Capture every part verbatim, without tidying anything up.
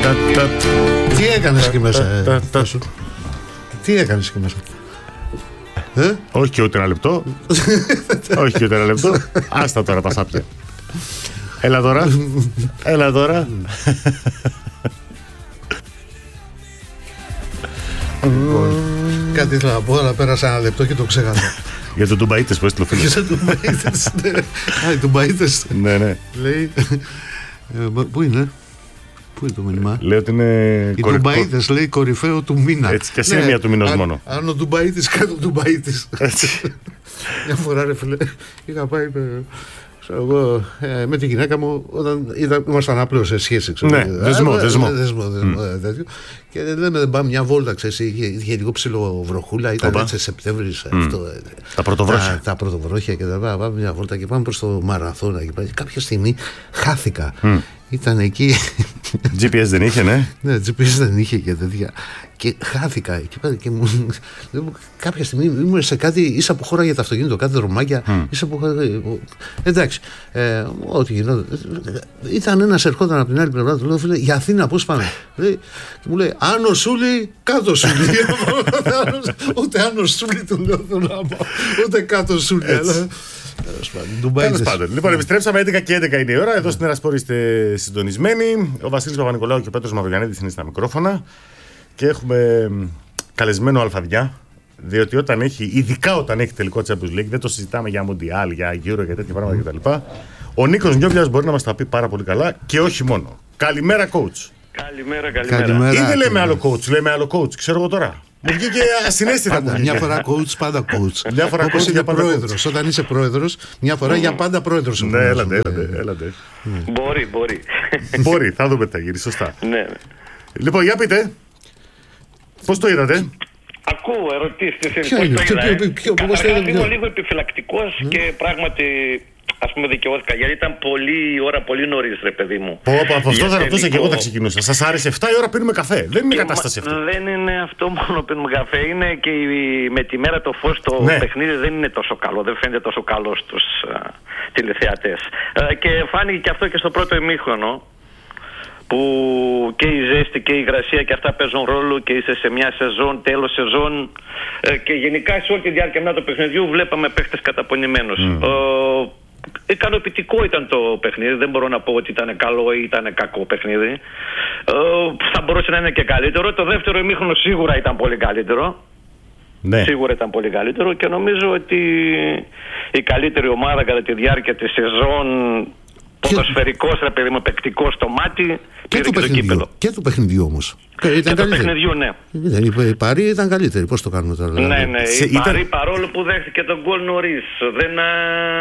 Τι έκανες εκεί μέσα? Τι έκανες εκεί μέσα? Ε? Όχι και ούτε ένα λεπτό. Όχι και ούτε ένα λεπτό. Άστα τώρα τα σάπια. Έλα τώρα. Έλα τώρα. Κάτι ήθελα να πω, αλλά πέρασα ένα λεπτό και το ξέχασα. Για τον Τουμπαΐτες που έστειλε ο φίλος. Για τον Τουμπαΐτες. Α, οι Τουμπαΐτες. Ναι, ναι. Λέει. Πού είναι? Πού είναι το μήνυμα? Λέει ότι είναι. Οι Τουμπαΐτες, λέει, κορυφαίο του μήνα. Έτσι, και εσύ είναι μία του μήνας μόνο. Αν ο Τουμπαΐτης κάτω του Τουμπαΐτης. Μια φορά, ρε φίλε, είχα πάει. Εγώ ε, με τη γυναίκα μου όταν ήταν, ήμασταν απλώς σε σχέση. Ναι, δεσμό, Α, δεσμό. δεσμό, δεσμό mm. τέτοιο. Και λέμε δεν πάμε μια βόλτα, ξέρεις, είχε, είχε λίγο ψηλό βροχούλα, ήταν Οπα. έτσι Σεπτέμβρης. Mm. Αυτό, τα πρωτοβρόχια. Τα, τα πρωτοβρόχια και τα πάμε μια βόλτα και πάμε προς το μαραθώνα. Και κάποια στιγμή χάθηκα. Mm. Ήταν εκεί. τζι πι ες δεν είχε, ναι. Ναι, τζι πι ες δεν είχε και τέτοια. Και χάθηκα εκεί πέρα και μου, κάποια στιγμή ήμουν σε κάτι, ίσα που χώραγε το αυτοκίνητο, κάτι δρομάκια, mm. ίσα που χώραγε, εντάξει, ε, ό,τι γινόταν. Ήταν ένας ερχόταν από την άλλη πλευρά, του λέω, φίλε, για Αθήνα πώς πάνε? Και μου λέει, άνω Σούλη, κάτω Σούλη. Ούτε άνω Σούλη του λέω, ούτε κάτω Σούλη. Τέλος πάντων. Λοιπόν, επιστρέψαμε. έντεκα και έντεκα είναι η ώρα. Εδώ στην Ερασπόρη είστε συντονισμένοι. Ο Βασίλης Παπα-Νικολάου και ο Πέτρος Μαυρογιαννίδης είναι στα μικρόφωνα. Και έχουμε καλεσμένο αλφαδιά. Διότι όταν έχει, ειδικά όταν έχει τελικό Champions League, δεν το συζητάμε για Μουντιάλ, για Euro και τέτοια πράγματα κτλ. Ο Νίκος Νιόβιας μπορεί να μας τα πει πάρα πολύ καλά και όχι μόνο. Καλημέρα, coach. Καλημέρα, καλημέρα. καλημέρα. Ή δεν λέμε άλλο coach, λέμε άλλο coach. Ξέρω εγώ τώρα. Μου βγήκε ασυναίσθητα. Πάντα, μια φορά coach, πάντα coach. Μια φορά όπως coach, είναι πάντα πρόεδρος. coach. Όταν είσαι πρόεδρος, μια φορά για πάντα πρόεδρος. Ναι, έλατε, έλατε, έλατε. Μπορεί, μπορεί. Μπορεί, θα δούμε τα γύρι, σωστά. Ναι. Λοιπόν, για πείτε. Πώς το είδατε? Ακούω ερωτήσεις. Ποιο είναι, πώς το είδατε? Είμαι λίγο επιφυλακτικός και πράγματι, ας πούμε, δικαιώθηκα, γιατί ήταν πολύ η ώρα, πολύ νωρίς, ρε παιδί μου. Πω, πω, από αυτό θα ρωτούσα και εγώ θα ξεκινούσα. Σας άρεσε εφτά η ώρα πίνουμε καφέ? Δεν είναι η κατάσταση αυτή. Δεν είναι αυτό μόνο πίνουμε καφέ. Είναι και η, με τη μέρα το φως το ναι. παιχνίδι δεν είναι τόσο καλό. Δεν φαίνεται τόσο καλό στους uh, τηλεθεατές. Uh, και φάνηκε και αυτό και στο πρώτο ημίχρονο, που και η ζέστη και η υγρασία και αυτά παίζουν ρόλο και είσαι σε μια σεζόν, τέλος σεζόν ε, και γενικά σε όλη τη διάρκεια μετά του παιχνιδιού βλέπαμε παίχτες καταπονημένους. Mm. Ε, ικανοποιητικό ήταν το παιχνίδι, δεν μπορώ να πω ότι ήταν καλό ή ήταν κακό παιχνίδι. Ε, θα μπορούσε να είναι και καλύτερο. Το δεύτερο ημίχρονο σίγουρα ήταν πολύ καλύτερο. Ναι. Σίγουρα ήταν πολύ καλύτερο και νομίζω ότι η καλύτερη ομάδα κατά τη διάρκεια της σεζόν, ποδοσφαιρικός, ρε παιδί μου, παικτικό στο μάτι, και του παιχνιδιού. Και του παιχνιδιού όμως. Και του παιχνιδιού, ναι. Η Παρί ήταν καλύτερη. Πώς το κάνουμε τώρα? Ναι, ναι. Η ήταν... Παρί, παρόλο που δέχτηκε τον γκολ νωρίς, δεν, α...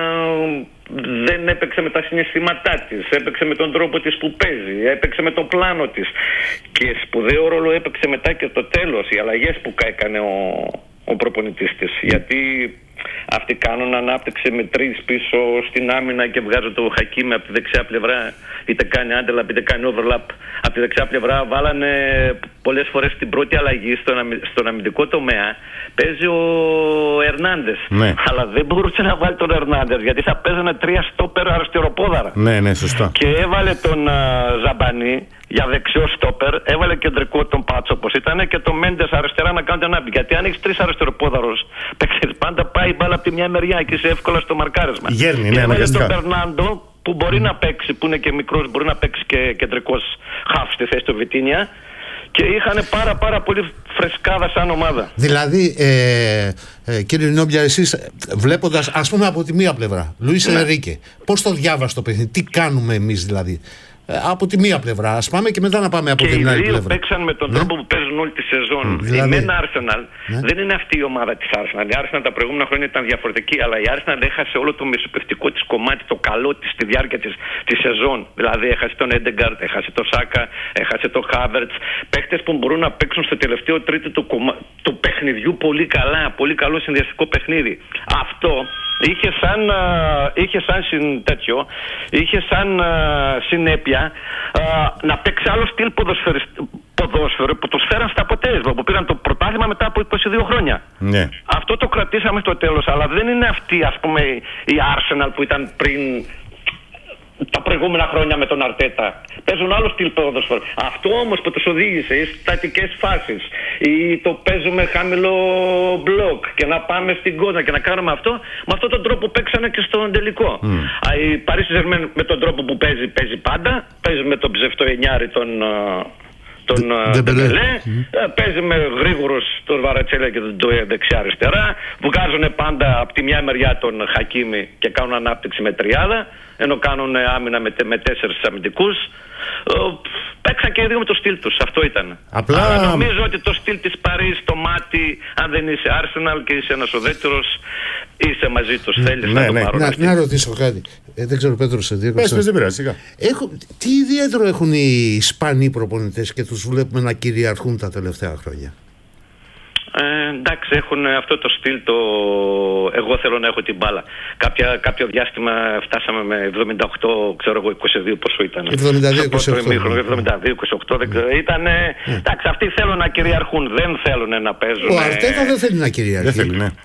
δεν έπαιξε με τα συναισθήματά της. Έπαιξε με τον τρόπο της που παίζει. Έπαιξε με το πλάνο της. Και σπουδαίο ρόλο έπαιξε μετά και το τέλος. Οι αλλαγές που έκανε ο, ο προπονητής της. Γιατί αυτοί κάνουν ανάπτυξη με τρεις πίσω στην άμυνα και βγάζουν το Χακίμι από τη δεξιά πλευρά, είτε κάνει άντελαπ είτε κάνει overlap από τη δεξιά πλευρά. Βάλανε πολλές φορές την πρώτη αλλαγή στον, αμυ... στον αμυντικό τομέα. Παίζει ο Ερνάντες. Ναι. Αλλά δεν μπορούσε να βάλει τον Ερνάντες γιατί θα παίζανε τρία στόπερ αριστεροπόδαρα. Ναι, ναι, σωστά. Και έβαλε τον uh, Ζαμπανί για δεξιό στόπερ, έβαλε κεντρικό τον Πάτσο όπως ήταν και τον Μέντες αριστερά να κάνει την ανάπτυξη. Γιατί αν έχεις τρεις αριστεροπόδαρους παίκτες, πάντα πάει η μπάλα από τη μια μεριά και είσαι εύκολα στο μαρκάρισμα. Γέρνει, ναι, έβαλε τον Περνάντο που μπορεί mm. να παίξει, που είναι και μικρός, μπορεί να παίξει και κεντρικός χαφ στη θέση του Βιτίνια. Και είχαν πάρα πάρα πολύ φρεσκάδα σαν ομάδα. Δηλαδή, ε, ε, κύριε Νιόμπια, εσείς βλέποντας, ας πούμε, από τη μία πλευρά, Λουίς ναι. Ενρίκε, πώς το διάβασε το παιχνίδι, τι κάνουμε εμείς δηλαδή? Ε, από τη μία πλευρά, ας πάμε και μετά να πάμε από και την άλλη πλευρά. Και οι δύο παίξαν με τον ναι. τρόπο που παίζουν όλη τη σεζόν. Mm, δηλαδή... Η μεν Arsenal ναι. δεν είναι αυτή η ομάδα της Arsenal. Η Arsenal τα προηγούμενα χρόνια ήταν διαφορετική, αλλά η Arsenal έχασε όλο το μεσοπευτικό της κομμάτι, το καλό της στη διάρκεια της, της σεζόν. Δηλαδή έχασε τον Έντεγκαρτ, έχασε τον Σάκα, έχασε τον Χάβερτς. Παίχτες που μπορούν να παίξουν στο τελευταίο τρίτο του, κομμα... του παιχνιδιού πολύ καλά, πολύ καλό συνδυαστικό παιχνίδι. Αυτό είχε σαν, uh, είχε σαν συν, τέτοιο, είχε σαν uh, συνέπεια Uh, να παίξει άλλο στυλ ποδόσφαιρο που τους φέραν στα αποτέλεσμα, που πήραν το πρωτάθλημα μετά από είκοσι δύο χρόνια. Ναι. Αυτό το κρατήσαμε στο τέλος, αλλά δεν είναι αυτή, ας πούμε, η Arsenal που ήταν πριν τα προηγούμενα χρόνια με τον Αρτέτα. Παίζουν άλλο στυλ ποδοσφαίρου. Αυτό όμως που τους οδήγησε, οι στατικές φάσεις, ή το παίζουμε χαμηλό μπλοκ και να πάμε στην κόνα και να κάνουμε αυτό, με αυτόν τον τρόπο παίξανε και στον τελικό. Mm. Η Paris Saint-Germain με τον τρόπο που παίζει, παίζει πάντα. Παίζει με τον ψευτοενιάρη τον, τον Ντεμπελέ. Mm. Παίζει με γρήγορους τον Βαρατσέλια και τον Ντουέ δεξιά-αριστερά. Βγάζουν πάντα από τη μια μεριά τον Χακίμι και κάνουν ανάπτυξη με τριάδα, ενώ κάνουν άμυνα με, με τέσσερις αμυντικούς. Παίξαν και οι δύο με το στυλ τους. Αυτό ήταν. Απλά... Αλλά νομίζω ότι το στυλ της Παρίς, το μάτι, αν δεν είσαι Arsenal και είσαι ένας ουδέτερος, είσαι μαζί τους. Θέλεις ναι, να ναι. το πάρουν. Να, να ρωτήσω κάτι. Ε, δεν ξέρω, Πέτρο, σε δύο πες, πες, δεν πειράζει, σιγά. Τι ιδιαίτερο έχουν οι Ισπανοί προπονητές και τους βλέπουμε να κυριαρχούν τα τελευταία χρόνια? Ε, εντάξει, έχουν αυτό το στυλ, το εγώ θέλω να έχω την μπάλα. Κάποια, κάποιο διάστημα φτάσαμε με εβδομήντα οκτώ, ξέρω εγώ, είκοσι δύο πόσο ήταν. εβδομήντα δύο είκοσι οκτώ. εβδομήντα δύο είκοσι οκτώ, δεν ξέρω. Ήτανε, mm. εντάξει, αυτοί θέλουν να κυριαρχούν, δεν θέλουν να παίζουν. Ο Αρτέτα δεν θέλει να κυριαρχεί. Δεν θέλει, ναι.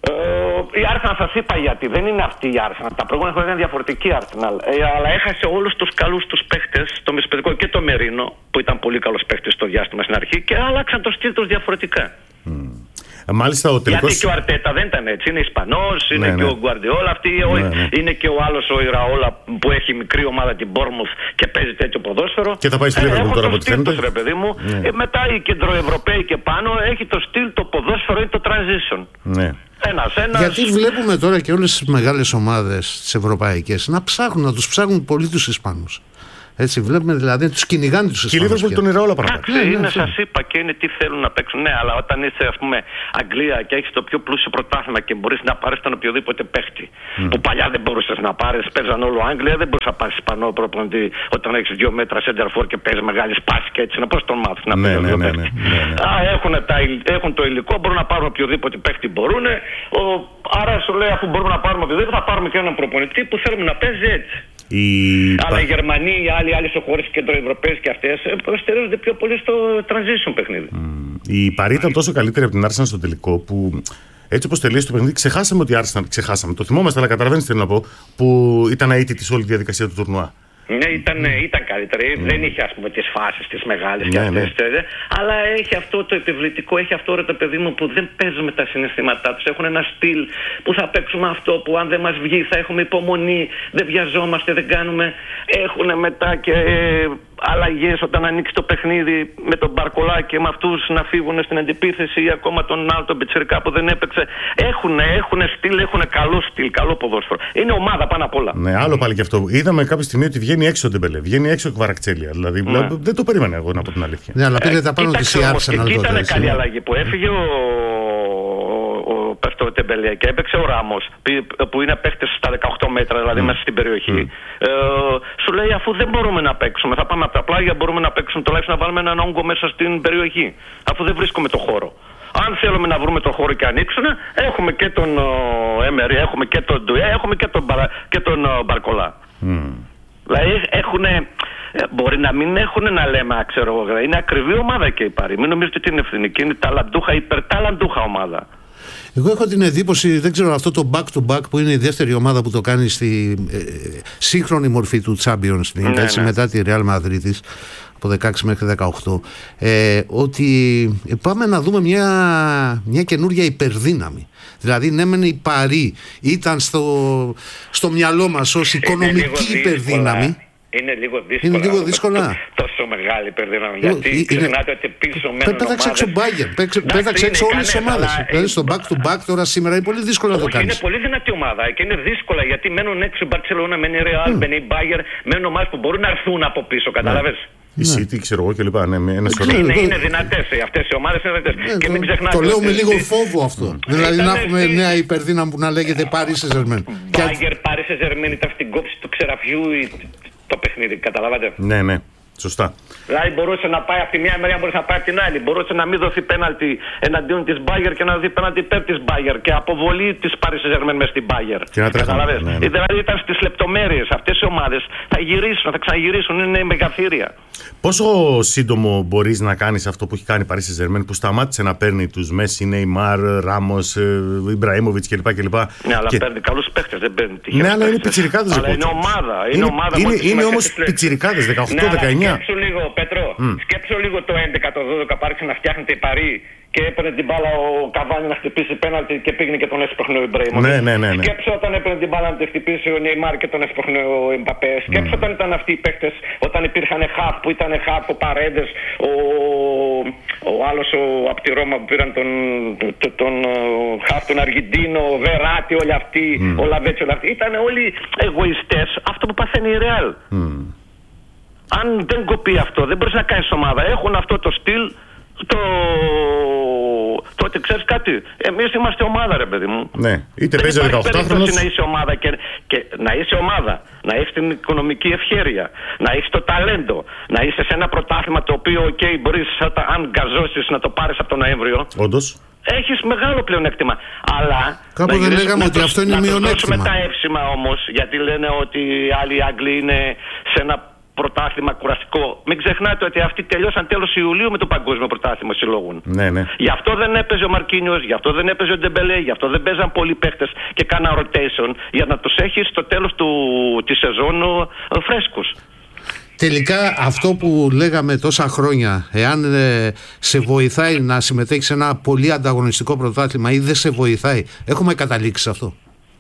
Ε, η Arsenal, σας είπα γιατί, δεν είναι αυτή η Arsenal. Τα προηγούμενα χρόνια ήταν διαφορετική Arsenal. Ε, αλλά έχασε όλους τους καλούς τους παίχτες, το Μεσπαιδικό και το Μερίνο, που ήταν πολύ καλός παίχτης στο διάστημα στην αρχή, και άλλαξαν το στυλ τους διαφορετικά. Mm. Μάλιστα, ο τελικός... Γιατί και ο Αρτέτα δεν ήταν έτσι. Είναι Ισπανός, είναι ναι, και ναι. ο Γκουαρδιόλα. Αυτή, ναι, ναι. Είναι και ο άλλος ο Ιραόλα που έχει μικρή ομάδα την Bournemouth και παίζει τέτοιο ποδόσφαιρο. Και θα πάει στη Liverpool τώρα από ό,τι φαίνεται. Ρε παιδί μου. Ναι. Ε, μετά οι κεντροευρωπαίοι και πάνω έχει το στυλ, το ποδόσφαιρο ή το transition. Ναι. Ένας, ένας... Γιατί βλέπουμε τώρα και όλες τις μεγάλες ομάδες τις ευρωπαϊκές να ψάχνουν, να τους ψάχνουν πολύ τους Ισπανούς. Έτσι, βλέπουμε δηλαδή τους κυνηγάνε τους Ισπανούς. Και Liverpool τον Ιραόλα παραπάνω. Εντάξει, είναι, σας είπα, και είναι τι θέλουν να παίξουν. Ναι, αλλά όταν είσαι, ας πούμε, Αγγλία και έχεις το πιο πλούσιο πρωτάθλημα και μπορείς να πάρεις τον οποιοδήποτε παίχτη. Mm. Που παλιά δεν μπορούσες να πάρεις, παίζαν όλο Αγγλία, δεν μπορούσες να πάρεις Ισπανό προπονητή όταν έχεις δύο μέτρα center for και παίζεις μεγάλη σπάση και έτσι. Να πώς τον μάθεις να παίζεις δύο παίχτη. Έχουν το υλικό, μπορούν να πάρουν οποιοδήποτε παίχτη μπορούν. Άρα σου λέει, αφού μπορούμε να πάρουμε οποιοδήποτε, θα πάρουμε και έναν προπονητή που θέλουμε να παίζει έτσι. Η... Αλλά οι Γερμανοί, οι άλλοι, άλλες χώρες κεντροευρωπαίες και αυτές προστερίζονται πιο πολύ στο transition παιχνίδι. Mm. Η Παρί ήταν τόσο καλύτερη από την Arsenal στο τελικό που έτσι όπως τελείωσε το παιχνίδι, ξεχάσαμε ότι η Arsenal, ξεχάσαμε. Το θυμόμαστε, αλλά καταλαβαίνεις τι θέλω να πω, που ήταν αίτητη όλη τη διαδικασία του τουρνουά. Ναι, ήταν, ήταν καλύτερη. Mm. Δεν είχε, ας πούμε, τις φάσεις τις μεγάλες και ναι, αυτές. Ναι. Αλλά έχει αυτό το επιβλητικό, έχει αυτό ρε, το παιδί μου που δεν παίζουν με τα συναισθήματά τους. Έχουν ένα στυλ που θα παίξουμε αυτό, που αν δεν μας βγει θα έχουμε υπομονή, δεν βιαζόμαστε, δεν κάνουμε. Έχουν μετά και ε, αλλαγές όταν ανοίξει το παιχνίδι με τον Μπαρκολά και με αυτούς να φύγουν στην αντιπίθεση ή ακόμα τον άλλο τον Πιτσιρικά που δεν έπαιξε. Έχουν, έχουν στυλ, έχουν καλό στυλ, καλό ποδόσφαιρο. Είναι ομάδα πάνω απ' όλα. Ναι, άλλο πάλι και αυτό. Είδαμε κάποια στιγμή ότι βγαίνει έξω ο Ντεμπελέ, βγαίνει έξω ο Κβαρακτσέλια. Δηλαδή ναι. δεν το περίμενα εγώ, να πω την αλήθεια. Ναι, αλλά πήρε τα πάνω της η Arsenal. Ήταν καλή αλλαγή που έφυγε ο, ο, ο Ντεμπελέ και έπαιξε ο Ράμος, που είναι παίχτες στα δεκαοκτώ μέτρα, δηλαδή mm. μέσα στην περιοχή. Mm. Ε, σου λέει, αφού δεν μπορούμε να παίξουμε, θα πάμε από τα πλάγια, μπορούμε να παίξουμε τουλάχιστον να βάλουμε έναν όγκο μέσα στην περιοχή. Αφού δεν βρίσκουμε το χώρο. Αν θέλουμε να βρούμε το χώρο και ανοίξουν, έχουμε και τον Έμερι, έχουμε και τον Ντουέ, έχουμε και τον, και τον Μπαρκολά. Mm. Δηλαδή έχουν, μπορεί να μην έχουν να λέμε, ξέρω εγώ, είναι ακριβή ομάδα και η Παρί. Μην νομίζετε ότι είναι ευθυνική, είναι ταλαντούχα, υπερταλαντούχα ομάδα. Εγώ έχω την εντύπωση, δεν ξέρω, αυτό το back-to-back που είναι η δεύτερη ομάδα που το κάνει στη ε, σύγχρονη μορφή του Champions League, ναι, έτσι, ναι. μετά τη Real Madrid από δεκαέξι μέχρι δεκαοκτώ, ε, ότι πάμε να δούμε μια, μια καινούργια υπερδύναμη. Δηλαδή, ναι, μεν η Παρί ήταν στο, στο μυαλό μας ως οικονομική υπερδύναμη. Είναι λίγο δύσκολα. Είναι λίγο δύσκολα. Τόσο μεγάλη υπερδύναμη. Γιατί ξεχνάτε ότι πίσω μένουν. Πέταξε έξω Μπάγκερ. Πέταξε έξω όλες τις ομάδες. Δηλαδή στο back to back τώρα σήμερα είναι πολύ δύσκολο να το κάνεις. Είναι πολύ δυνατή ομάδα και είναι δύσκολα γιατί μένουν έξω η Μπαρτσελόνα, μένει η Ρεάλ, μένει η Μπάγκερ, μένουν ομάδες που μπορούν να έρθουν από πίσω. Κατάλαβες. Η City, ξέρω εγώ κλπ. Ναι, ένα σωρό. Είναι, είναι δυνατές. Αυτές οι ομάδες είναι δυνατές. Και μην ξεχνάτε. Το λέω με λίγο φόβο αυτό. Δηλαδή να έχουμε νέα υπερδύναμη που να λέγεται Paris Saint-Germain. Μπάγκερ, Paris Saint-Germain ήταν στην κόψη του ξεραφιού το παιχνίδι, καταλάβατε. Ναι, ναι. Σωστά. Δηλαδή μπορούσε να πάει από τη μία μεριά, μπορούσε να πάει από την άλλη. Μπορούσε να μην δοθεί πέναλτι εναντίον της Bayern και να δοθεί πέναλτι υπέρ της Bayern και αποβολή της Paris Saint-Germain μες στην Bayern. Καταλαβες. Ναι, ναι. Δηλαδή ήταν στις λεπτομέρειες. Αυτές οι ομάδες θα γυρίσουν, θα ξαναγυρίσουν. Είναι μεγαθύρια. Πόσο σύντομο μπορείς να κάνεις αυτό που έχει κάνει η Paris Saint-Germain, που σταμάτησε να παίρνει τους Μέση, Νεϊμάρ, Ράμος, Ιμπραήμοβιτς κλπ. Ναι, αλλά και... παίρνει καλούς παίχτες. Δεν παίρνει τυχαίους. Ναι, αλλά είναι πιτσιρικάδες. Αλλά είναι ομάδα. Είναι, είναι, ομάδα είναι, είναι όμως πιτσιρικάδες, δεκαοκτώ δεκαεννιά. Σκέψου λίγο, Πέτρο, mm. σκέψου λίγο το έντεκα, το δώδεκα που άρχισε να φτιάχνεται η Παρί και έπαιρνε την μπάλα ο Καβάνι να χτυπήσει πέναλτι και πήγαινε και τον έσπροχνε ο Ιμπραήμοβιτς. Ναι, ναι, ναι, ναι. Σκέψου όταν έπαιρνε την μπάλα να τη χτυπήσει ο Νεϊμάρ και τον έσπροχνε ο Εμπαπέ. Σκέψου mm. όταν ήταν αυτοί οι παίχτες, όταν υπήρχαν χαφ που ήταν χαφ, ο Παρέντες, ο, ο άλλος από τη Ρώμα που πήραν τον, τον, τον χαφ, τον Αργεντίνο, ο Βεράτη, όλοι αυτοί, mm. ο Λαβέτσι, όλοι αυτοί. Ήταν όλοι εγωιστές. Αυτό που παθαίνει η Ρεάλ. Mm. Αν δεν κοπεί αυτό, δεν μπορείς να κάνεις ομάδα. Έχουν αυτό το στυλ, το... τότε ξέρεις κάτι. Εμείς είμαστε ομάδα, ρε παιδί μου. Ναι, είτε παίζει δεκαοκτάχρονος. Να είσαι ομάδα και, και να είσαι ομάδα, να έχεις την οικονομική ευχέρεια, να έχεις το ταλέντο, να είσαι σε ένα πρωτάθλημα το οποίο, ok, μπορείς αν γκαζώσεις να το πάρεις από τον Νοέμβριο. Όντως. Έχεις μεγάλο πλεονέκτημα. Αλλά. Κάπου δεν λέγαμε ότι αυτό είναι μειονέκτημα. Να δώσουμε τα εύσημα όμως, γιατί λένε ότι οι άλλοι Άγγλοι είναι σε ένα πρωτάθλημα κουραστικό. Μην ξεχνάτε ότι αυτοί τελειώσαν τέλος Ιουλίου με το παγκόσμιο πρωτάθλημα συλλόγων. Ναι, ναι. Γι' αυτό δεν έπαιζε ο Μαρκίνιος, γι' αυτό δεν έπαιζε ο Ντεμπελέ, γι' αυτό δεν παίζαν πολλοί παίχτες και κάναν rotation, για να τους έχει στο τέλος του, της σεζόν φρέσκους. Τελικά αυτό που λέγαμε τόσα χρόνια, εάν ε, σε βοηθάει να συμμετέχεις σε ένα πολύ ανταγωνιστικό πρωτάθλημα ή δεν σε βοηθάει, έχουμε καταλήξει σε αυτό?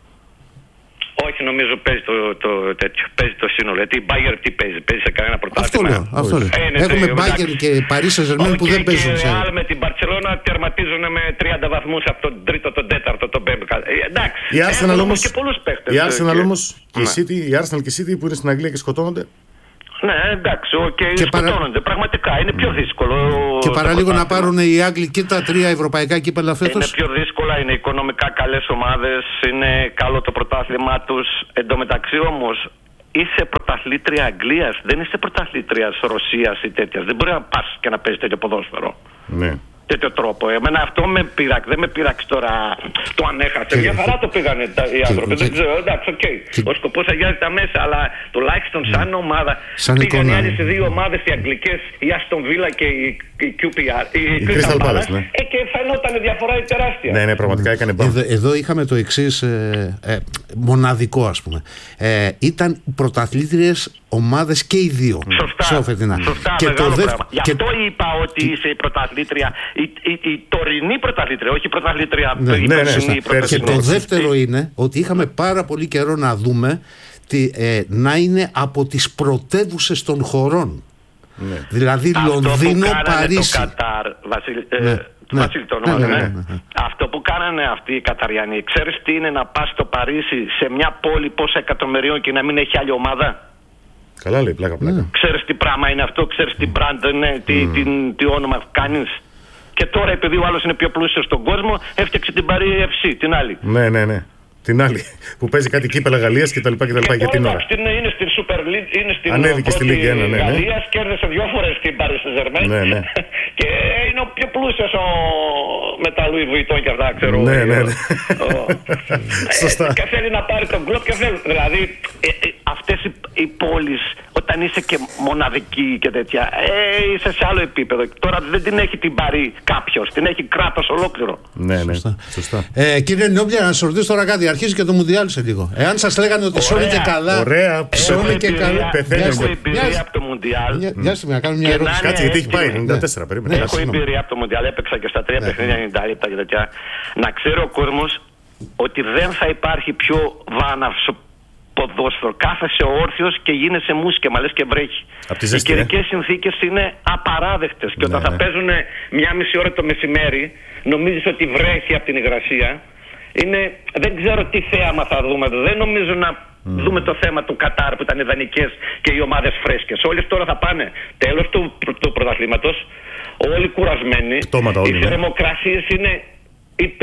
Όχι, νομίζω παίζει το, το, τέτοιο, παίζει το σύνολο. Γιατί η Bayern τι παίζει, παίζει σε κανένα πρωτάθλημα. Αυτό λέω, αυτό λέω. Ε, Έχουμε Bayern και Paris Saint-Germain okay, που δεν παίζουν. Και Real με την Barcelona τερματίζουν με τριάντα βαθμούς από τον τρίτο, τον τέταρτο, τον πέμπτο. Εντάξει, η Arsenal όμως και πολλούς παίχτες. Η Arsenal όμως και η City, η Arsenal και η City που είναι στην Αγγλία και σκοτώνονται. Ναι, εντάξει, okay, και σκοτώνονται. Παρα... Πραγματικά είναι πιο δύσκολο. Και παραλίγο να πάρουν οι Άγγλοι και τα τρία ευρωπαϊκά κύπελα φέτος. Είναι πιο δύσκολα, είναι οικονομικά καλές ομάδες, είναι καλό το πρωτάθλημά τους. Εν τω μεταξύ όμως, είσαι πρωταθλήτρια Αγγλίας, δεν είσαι πρωταθλήτρια Ρωσίας ή τέτοιας. Δεν μπορεί να πας και να παίζεις τέτοιο ποδόσφαιρο. Ναι. Τέτοιο τρόπο. Εμένα αυτό με πειράξει. Δεν με πειράξει τώρα το αν έχασε. Μια χαρά το πήγανε οι άνθρωποι. Δεν ξέρω. Εντάξει, οκ. Okay. Ο σκοπός αγιάζει τα μέσα, αλλά τουλάχιστον σαν ομάδα. Σαν πήγαν οι άλλες δύο ομάδες, οι αγγλικές, η Aston Villa και η, η κιου πι αρ. Η, η Crystal Palace. Ναι. Ε, και φαινόταν η διαφορά η τεράστια. Ναι, ναι, πραγματικά έκανε μπαμ. Εδώ, εδώ είχαμε το εξής ε, ε, μοναδικό, ας πούμε. Ε, ήταν πρωταθλήτριες ομάδες και οι δύο. Σωστά. Σωστά, και μεγάλο το δεύ... πράγμα. Γι' αυτό και... είπα ότι είσαι η πρωταθλήτρια, η, η, η, η τωρινή πρωταθλήτρια, όχι η πρωταθλήτρια, ναι, η ναι, περσινή ναι, πρωταθλήτρια. Και το δεύτερο είναι ότι είχαμε πάρα πολύ καιρό να δούμε τι, ε, να είναι από τις πρωτεύουσες των χωρών. Ναι. Δηλαδή αυτό Λονδίνο, Παρίσι. Το Κατάρ, Βασίλη, ναι. ε, Ναι. Βασίλη, το όνομα, ναι, ναι, ναι, ναι. Αυτό που κάνανε αυτοί οι Καταριανοί, ξέρεις τι είναι να πας στο Παρίσι σε μια πόλη πόσα εκατομμυρίων και να μην έχει άλλη ομάδα? Καλά λέει, πλάκα πλάκα. Ναι. Ξέρεις τι πράγμα είναι αυτό, ξέρεις τι brand είναι, τι, mm. τι, τι, τι όνομα κάνεις? Και τώρα επειδή ο άλλος είναι πιο πλούσιος στον κόσμο, έφτιαξε την Paris εφ σι, την άλλη. Ναι, ναι, ναι. Την άλλη που παίζει κάτι κύπελα Γαλλίας και τα λοιπά και τα λοιπά για την ώρα. Είναι στην Super League, είναι στην ανέβηκε στη Λίγκ ένα, ναι, ναι. Γαλλίας, κέρδισε δύο φορές την Paris Saint-Germain. Ναι, ναι. Και είναι ο πιο πλούσιος ο... με τα Louis Vuitton και αυτά, ξέρω. Ναι, ναι, ναι. Σωστά. Και θέλει να πάρει τον κλοπ και θέλει. Δηλαδή, αυτές οι πόλεις, όταν είσαι και μοναδική και τέτοια, είσαι σε άλλο επίπεδο. Τώρα δεν την έχει την Paris κάποιος, την έχει κράτος ολόκληρο. Ναι, ναι. Σωστά. Κύριε Νιόμπλια, να σας ρωτήσω τώρα κάτι. Αρχίζει και το Μουντιάλ σε λίγο. Εάν σας λέγανε ότι σώνει και καλά. Ωραία, σώνει και καλά. Έχω εμπειρία από το Μουντιάλ. Γεια σας, να κάνω μια ερώτηση. Κάτσε, γιατί έχει πάει ενενήντα τέσσερα, περίμενε. Έχω εμπειρία από το Μουντιάλ, έπαιξα και στα τρία παιχνίδια ενενήντα λεπτά και τέτοια. Να ξέρει ο κόσμος ότι δεν θα υπάρχει πιο βάναυσο ποδόσφαιρο. Κάθεσαι όρθιος και γίνεσαι μουσκεμα, λες και βρέχει. Οι καιρικές συνθήκες είναι απαράδεκτες. Και όταν θα παίζουν μια μισή ώρα το μεσημέρι, νομίζεις ότι βρέχει από την υγρασία. Είναι, δεν ξέρω τι θέαμα θα δούμε. Δεν νομίζω να mm. δούμε το θέμα του Κατάρ που ήταν ιδανικές και οι ομάδες φρέσκες. Όλες τώρα θα πάνε τέλος του, του πρωταθλήματος, όλοι κουρασμένοι. Πτώματα, όλοι, οι θερμοκρασίες είναι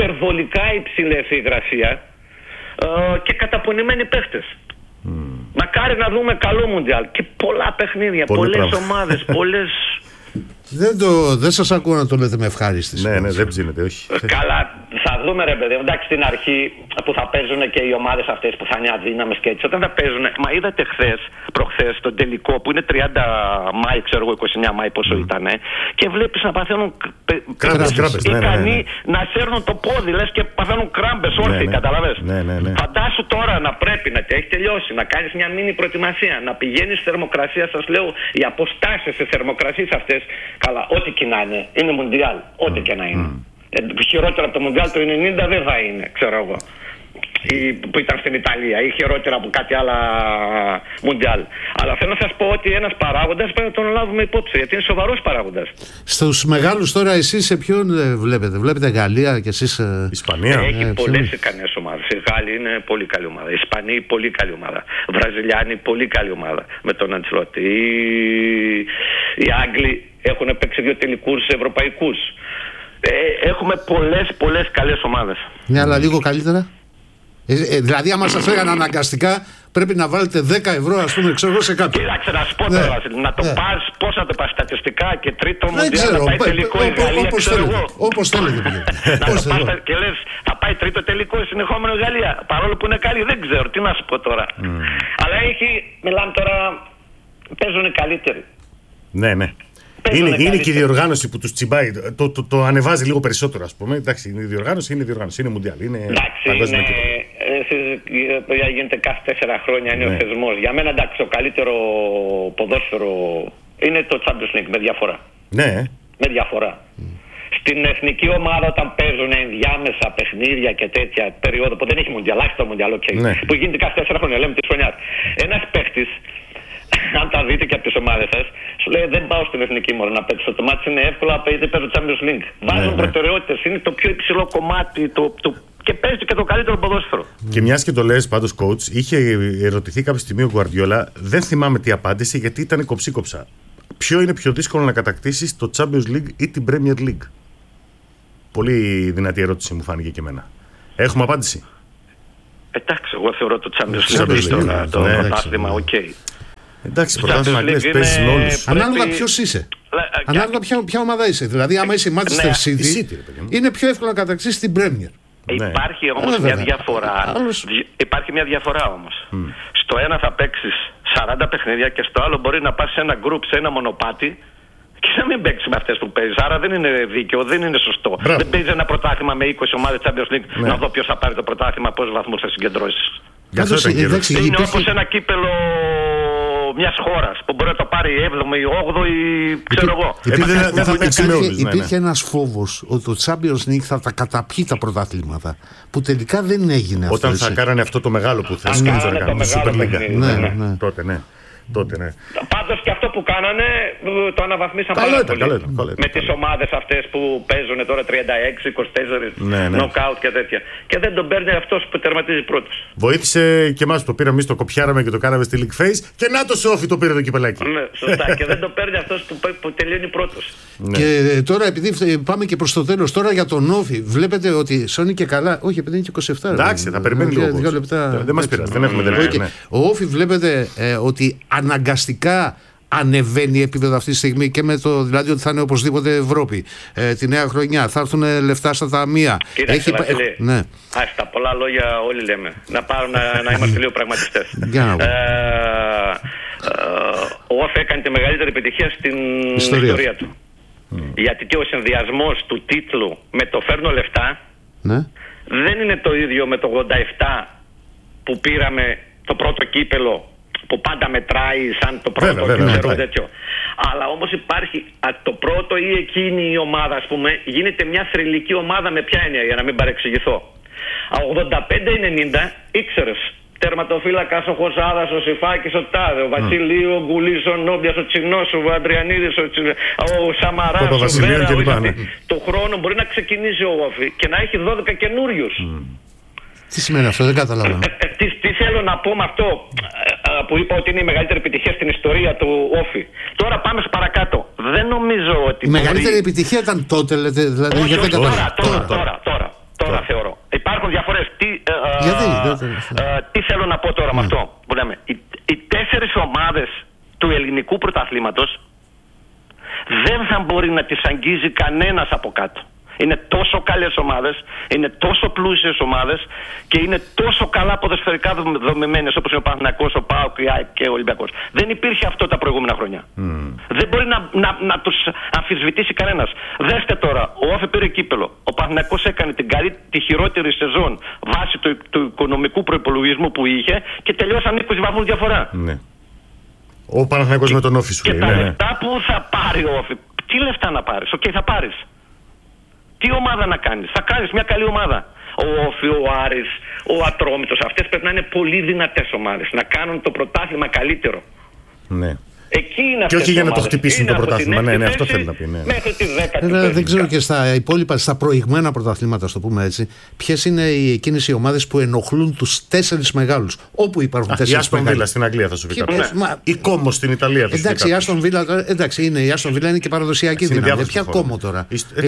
υπερβολικά υψηλές η υγρασία ε, και καταπονημένοι παίχτες. Mm. Μα μακάρι να δούμε καλό Μουντιάλ. Και πολλά παιχνίδια, πολλές ομάδες, πολλές. Δεν, το, δεν σας ακούω να το λέτε με ευχάριστηση. Ναι, ναι, δεν ψήνεται, όχι. Καλά, θα δούμε ρε παιδί. Εντάξει, στην αρχή που θα παίζουν και οι ομάδες αυτές που θα είναι αδύναμες και έτσι. Όταν θα παίζουν. Μα είδατε χθες, προχθές, τον τελικό που είναι τριάντα Μάη, ξέρω εγώ, είκοσι εννέα Μάη πόσο mm. ήταν. Και βλέπεις να παθαίνουν. Κράμπες, κράμπες. Ναι, ικανοί ναι, ναι. να σέρνουν το πόδι, λες και παθαίνουν κράμπες όρθιοι, ναι, ναι. Καταλαβες. Ναι, ναι, ναι. Φαντάσου τώρα να πρέπει να έχει τελειώσει, να κάνεις μια μίνι προετοιμασία, να πηγαίνεις στη θερμοκρασία. Σας λέω, οι αποστάσεις σε θερμοκρασίες αυτές. Καλά, ό,τι και να είναι, είναι Μουντιάλ, ό,τι mm. και να είναι. Mm. Ε, χειρότερα από το Μουντιάλ του ενενήντα δεν θα είναι, ξέρω εγώ. Ή, που ήταν στην Ιταλία, ή χειρότερα από κάτι άλλα Μουντιάλ. Αλλά θέλω να σας πω ότι ένας παράγοντας πρέπει να τον λάβουμε υπόψη, γιατί είναι σοβαρός παράγοντας. Στους μεγάλους τώρα, εσείς σε ποιον βλέπετε? Βλέπετε Γαλλία και εσείς Ισπανία? Έχει ε, πολλές ικανές ομάδες. Οι Γάλλοι είναι πολύ καλή ομάδα. Οι Ισπανοί πολύ καλή ομάδα. Βραζιλιάνοι πολύ καλή ομάδα με τον Αντσελότη. Οι, οι Άγγλοι έχουν παίξει δύο τελικούς ευρωπαϊκούς. Ε, έχουμε πολλές πολλές καλές ομάδες. Ναι, αλλά λίγο καλύτερα. Ε, ε, δηλαδή, άμα σας φέραν αναγκαστικά, πρέπει να βάλετε δέκα ευρώ, ας πούμε, ξέρω σε κάποιον. Κοίταξε να σου πω τώρα, Βασίλη, να το ναι. πας, πώς να το πας στατιστικά και τρίτο δεν Μουντιάλ ξέρω, να πάει τελικό η Γαλλία, όπως ξέρω θέλετε, εγώ. όπως θέλετε. Να το πας και λες, θα πάει τρίτο τελικό η συνεχόμενο η Γαλλία, παρόλο που είναι καλή, δεν ξέρω, τι να σου πω τώρα. Mm. Αλλά έχει, μιλάμε τώρα, παίζουν καλύτεροι. Ναι, ναι. Είναι, είναι και η διοργάνωση που τους τσιμπάει, το, το, το, το ανεβάζει λίγο περισσότερο, ας πούμε. Εντάξει, η διοργάνωση είναι η διοργάνωση, είναι Μουντιάλ. Είναι εντάξει, είναι, ε, γίνεται κάθε τέσσερα χρόνια, είναι ναι. ο θεσμός. Για μένα, εντάξει, το καλύτερο ποδόσφαιρο είναι το Champions League, με διαφορά. Ναι. Με διαφορά. Mm. Στην εθνική ομάδα, όταν παίζουν ενδιάμεσα παιχνίδια και τέτοια περίοδο που δεν έχει Μουντιάλ, άχιστο Μουντιάλ, okay, ναι. που γίνεται κάθε τέσσερα χρόνια, λέμε τη χρονιά. Ένας παίχτης, αν τα δείτε και από τις ομάδες σας, σου λέει δεν πάω στην εθνική μου να παίξω. Το μάτι είναι εύκολο επειδή παίζω Champions League. Βάζουν ναι, προτεραιότητες, είναι το πιο υψηλό κομμάτι το, το, και παίζει και το καλύτερο ποδόσφαιρο. Και μιας και το λες πάντως, coach, είχε ερωτηθεί κάποια στιγμή ο Γκουαρδιόλα, δεν θυμάμαι τι απάντησε γιατί ήταν κοψί-κοψά. Ποιο είναι πιο δύσκολο να κατακτήσεις, το Champions League ή την Premier League? Πολύ δυνατή ερώτηση μου φάνηκε και εμένα. Έχουμε απάντηση? Εντάξει, εγώ θεωρώ το Champions League το πρωτάθλημα, οκ. Εντάξει, πρωτάθλημα Αγγλίας παίζεις με όλους. Ανάλογα ποιος είσαι. Ανάλογα ποια, ποια ομάδα είσαι. Δηλαδή, άμα είσαι Manchester City, είναι πιο εύκολο να κατακτήσεις την Premier. Υπάρχει όμως μια διαφορά. Υπάρχει μια διαφορά όμως. Στο ένα θα παίξεις σαράντα παιχνίδια και στο άλλο μπορεί να πας σε ένα group, σε ένα μονοπάτι και να μην παίξεις με αυτές που παίζεις. Άρα δεν είναι δίκαιο, δεν είναι σωστό. Μπράβο. Δεν παίζεις ένα πρωτάθλημα με είκοσι ομάδες Champions League ναι. να δω ποιος θα πάρει το πρωτάθλημα, πόσους βαθμούς θα συγκεντρώσεις. Είναι υπήρχε... όπως ένα κύπελο μιας χώρας που μπορεί να το πάρει έβδομη ή όγδοη, ξέρω εγώ. Υπήρχε ένας φόβος ότι το Champions League θα τα καταπιεί τα πρωτάθληματα, που τελικά δεν έγινε αυτό. Όταν θα κάνανε αυτό το μεγάλο που θες να κάνουν, το Super League. Τότε ναι. Τότε, ναι. Πάντως και αυτό που κάνανε το αναβαθμίσαν πάρα πολύ. Καλό ήταν, καλό ήταν, με τις ομάδες αυτές που παίζουν τώρα τριάντα έξι, είκοσι τέσσερα, ναι, ναι. knockout και τέτοια. Και δεν τον παίρνει αυτός που τερματίζει πρώτος. Βοήθησε και εμάς που το πήραμε, εμείς το κοπιάραμε και το κάναμε στη League Face. Και να το Σόφι το πήρε το κυπελάκι. Ναι, σωστά. Και δεν τον παίρνει αυτός που, που τελειώνει πρώτος. Ναι. Και τώρα, επειδή πάμε και προς το τέλος, τώρα για τον Όφι, βλέπετε ότι σώνει και καλά. Όχι, επειδή είναι και είκοσι επτά. Εντάξει, θα περιμένει λίγο. Δεν μας πειράζει, δεν έχουμε τελειώσει. Ο Όφι βλέπετε ότι αναγκαστικά ανεβαίνει επίπεδο αυτή τη στιγμή και με το δηλαδή ότι θα είναι οπωσδήποτε Ευρώπη ε, τη νέα χρονιά, θα έρθουν λεφτά στα ταμεία. Κοίταξε, Έχει... Βασίλη, ναι. Άστα, πολλά λόγια όλοι λέμε. Να πάρουν να, να είμαστε λίγο πραγματιστές. ε, ε, ο Όφη έκανε τη μεγαλύτερη επιτυχία στην ιστορία, ιστορία του. Mm. Γιατί και ο συνδυασμός του τίτλου με το φέρνω λεφτά ναι. δεν είναι το ίδιο με το ογδόντα επτά που πήραμε το πρώτο κύπελο, που πάντα μετράει σαν το πρώτο βέβαια, βέβαια, ξέρω, τέτοιο. Αλλά όμως υπάρχει α, το πρώτο ή εκείνη η ομάδα, ας πούμε, γίνεται μια θρυλική ομάδα. Με ποια έννοια, για να μην παρεξηγηθώ. ογδόντα πέντε ενενήντα ήξερες τερματοφύλακας ο Χωσάδας, ο Σιφάκης, ο Τάδε, ο Βασίλειο, ο Γκουλής, ο Νόμπιας, ο Τσινός, ο Αντριανίδης, ο, ο Σαμαράς, ο, ο Βέρα. Το χρόνο μπορεί να ξεκινήσει ο Όφη και να έχει δώδεκα καινούριους. Mm. Τι σημαίνει αυτό, δεν καταλαβαίνω. Ε, ε, τι, τι θέλω να πω με αυτό ε, που είπα ότι είναι η μεγαλύτερη επιτυχία στην ιστορία του Όφη. Τώρα πάμε στο παρακάτω. Δεν νομίζω ότι. Η μπορεί... μεγαλύτερη επιτυχία ήταν τότε, λέτε. Δηλαδή, όχι, για όχι, τώρα, τώρα, τώρα, τώρα, τώρα, τώρα θεωρώ. Υπάρχουν διαφορές. Τι, ε, Γιατί, ε, ε, τι θέλω να πω τώρα mm. με αυτό που λέμε. Η, η τις ομάδες του ελληνικού πρωταθλήματος δεν θα μπορεί να τις αγγίζει κανένας από κάτω. Είναι τόσο καλές ομάδες, είναι τόσο πλούσιες ομάδες και είναι τόσο καλά ποδοσφαιρικά δομημένες όπως είναι ο Παναθηναϊκός, ο ΠΑΟΚ και ο Ολυμπιακός. Δεν υπήρχε αυτό τα προηγούμενα χρόνια. Mm. Δεν μπορεί να, να, να τους αμφισβητήσει κανένας. Δέστε τώρα, ο Όφη πήρε κύπελο. Ο Παναθηναϊκός έκανε την καλή, τη χειρότερη σεζόν βάσει του, του οικονομικού προϋπολογισμού που είχε και τελειώσαν είκοσι βαθμούς διαφορά. Mm. Ο Παναθηναϊκός και, με τον Όφη σου. Και λέει, τα ναι. λεφτά που θα πάρει ο Όφη, τι λεφτά να πάρεις? Οκ, okay, θα πάρεις. Τι ομάδα να κάνεις? Θα κάνεις μια καλή ομάδα. Ο Όφη, ο Άρης, ο Ατρόμητος, αυτές πρέπει να είναι πολύ δυνατές ομάδες. Να κάνουν το πρωτάθλημα καλύτερο. Ναι. Εκεί είναι και όχι για να το χτυπήσουν το πρωτάθλημα. Ναι, ναι, αυτό θέλει να πει. Ναι. Μέχρι τη δέκατη. Ε, δεν ξέρω και στα υπόλοιπα, στα προηγμένα πρωταθλήματα, το πούμε έτσι, ποιες είναι οι, εκείνες οι ομάδες που ενοχλούν τους τέσσερις μεγάλους. Όπου υπάρχουν τέσσερις μεγάλους. Η Άστον Βίλα στην Αγγλία θα σου πει κάποιος. Η Κόμο στην Ιταλία θα σου πει. Εντάξει, η Άστον Βίλα, εντάξει, είναι, η Άστον Βίλα είναι και παραδοσιακή δύναμη. Ποια Κόμο τώρα?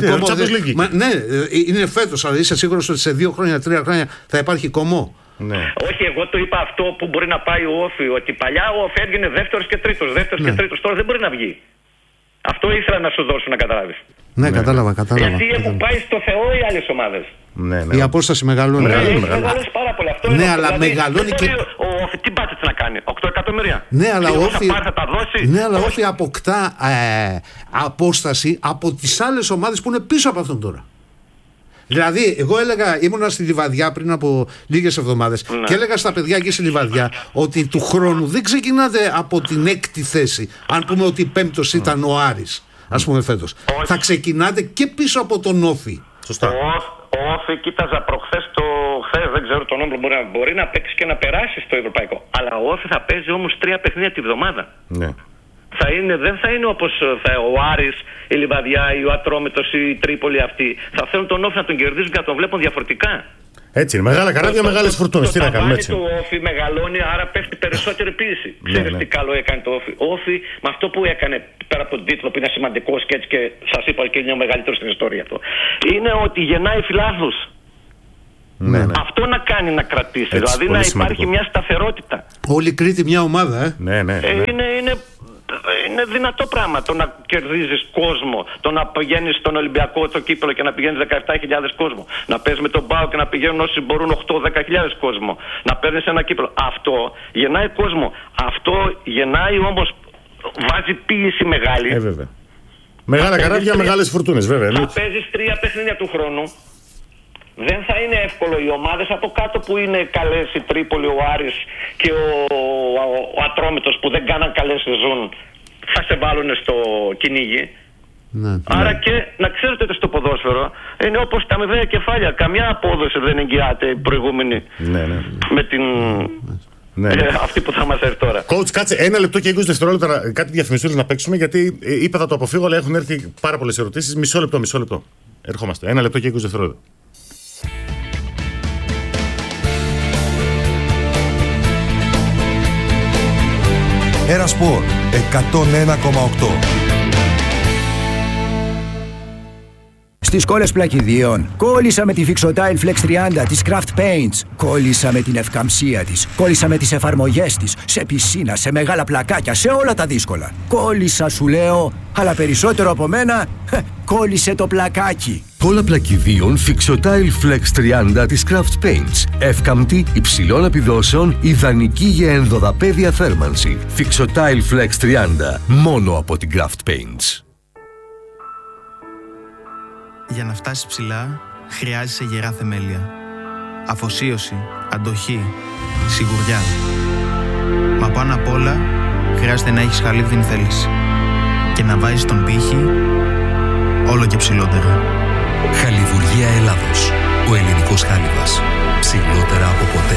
Ναι, είναι φέτος, αλλά είσαι σίγουρος ότι σε δύο χρόνια, τρία χρόνια θα υπάρχει Κόμο? Ναι. Όχι, εγώ το είπα αυτό που μπορεί να πάει ο Όφη. Ότι παλιά ο Όφη έβγαινε δεύτερος και τρίτος. Δεύτερος ναι. και τρίτος. Τώρα δεν μπορεί να βγει. Αυτό ήθελα να σου δώσω να καταλάβεις. Ναι, ναι, κατάλαβα, κατάλαβα. Γιατί κατάλαβα. Έχουν πάει στο Θεό οι άλλες ομάδες. Ναι, ναι. Η απόσταση μεγαλώνει. Ναι, μεγαλώνει, μεγαλώνει πάρα πολύ. Αυτό ναι, είναι αλλά δηλαδή, μεγαλώνει και. Ο Όφη τι πάτε να κάνει? οκτώ εκατομμύρια. Ναι, αλλά ο Όφη. Θα πάρει, θα τα δώσει. Ναι, αλλά ο Όφη αποκτά ε, απόσταση από τις άλλες ομάδες που είναι πίσω από αυτόν τώρα. Δηλαδή, εγώ έλεγα, ήμουνα στη Λιβαδιά πριν από λίγες εβδομάδες ναι. και έλεγα στα παιδιά εκεί στη Λιβαδιά ότι του χρόνου δεν ξεκινάτε από την έκτη θέση. Αν πούμε ότι πέμπτος ήταν ο Άρης, ας πούμε φέτος. Όχι. Θα ξεκινάτε και πίσω από τον Όφη. Σωστά. Ο Όφη, κοίταζα προχθές το χθες, δεν ξέρω τον όνομα, μπορεί, μπορεί να παίξει και να περάσει στο ευρωπαϊκό. Αλλά ο Όφη θα παίζει όμως τρία παιχνίδια τη βδομάδα. Ναι. Θα είναι, δεν θα είναι όπως θα, ο Άρης, η Λιβαδιά, ή ο Ατρόμητος, ή η Τρίπολη αυτή. Θα θέλουν τον Όφη να τον κερδίζουν και να τον βλέπουν διαφορετικά. Έτσι είναι. Μεγάλα καράβια, μεγάλες φουρτούνες. Τι να κάνουμε έτσι. Το Όφη μεγαλώνει, άρα πέφτει περισσότερη πίεση. Ξέρεις ναι, τι ναι. καλό έκανε το Όφη? Ο Όφη με αυτό που έκανε πέρα από τον τίτλο που είναι σημαντικός και έτσι και σας είπα και είναι ο μεγαλύτερος στην ιστορία αυτό, είναι ότι γεννάει φιλάθλους. Ναι, ναι. Αυτό να κάνει να κρατήσει. Έτσι, δηλαδή να υπάρχει σημαντικό. Μια σταθερότητα. Όλη Κρήτη μια ομάδα, ε. Ναι, ναι, ναι. Ε, είναι, είναι, είναι δυνατό πράγμα το να κερδίζεις κόσμο, το να πηγαίνεις στον Ολυμπιακό το κύπελο και να πηγαίνεις δεκαεπτά χιλιάδες κόσμο, να παίζεις με τον ΠΑΟ και να πηγαίνουν όσοι μπορούν οκτώ δέκα χιλιάδες κόσμο, να παίρνεις ένα κύπελο. Αυτό γεννάει κόσμο. Αυτό γεννάει όμως, βάζει πίεση μεγάλη. Ε, βέβαια. Μεγάλα καράβια, μεγάλες φουρτούνες, βέβαια. Θα παίζεις τρία παιχνίδια του χρόνου. Δεν θα είναι εύκολο. Οι ομάδες από κάτω που είναι καλές, η Τρίπολη, ο Άρης και ο, ο, ο Ατρόμητος που δεν κάναν καλές σεζόν, θα σε βάλουν στο κυνήγι. Ναι, άρα ναι. και να ξέρετε ότι στο ποδόσφαιρο είναι όπως τα αμοιβαία κεφάλια. Καμιά απόδοση δεν εγγυάται η προηγούμενη ναι, ναι. με την... Ναι, ναι. Ε, αυτή που θα μας έρθει τώρα. Coach, κάτσε ένα λεπτό και είκοσι δευτερόλεπτα κάτι διαφημιστήρες να παίξουμε, γιατί είπα θα το αποφύγω, αλλά έχουν έρθει πάρα πολλές ερωτήσεις. Μισό λεπτό, μισό λεπτό. Ερχόμαστε. Ένα λεπτό και είκοσι δευτερόλεπτα. Ερασπορ εκατόν ένα κόμμα οκτώ. Στις κόλλες πλακιδίων, κόλλησα με τη Fixotile Flex τριάντα της Craft Paints. Κόλλησα με την ευκαμψία της. Κόλλησα με τις εφαρμογές της. Σε πισίνα, σε μεγάλα πλακάκια, σε όλα τα δύσκολα. Κόλλησα σου λέω, αλλά περισσότερο από μένα, κόλλησε το πλακάκι. Κόλλα πλακιδίων Fixotile Flex τριάντα της Craft Paints. Εύκαμπτη, υψηλών επιδόσεων, ιδανική για ενδοδαπέδια θέρμανση. Fixotile Flex τριάντα, μόνο από την Craft Paints. Για να φτάσεις ψηλά, χρειάζεσαι γερά θεμέλια. Αφοσίωση, αντοχή, σιγουριά. Μα πάνω απ' όλα, χρειάζεται να έχεις χαλίβδιν θέληση. Και να βάζεις τον πύχη όλο και ψηλότερα. Χαλιβουργία Ελλάδος. Ο ελληνικός χάλιβας. Ψηλότερα από ποτέ.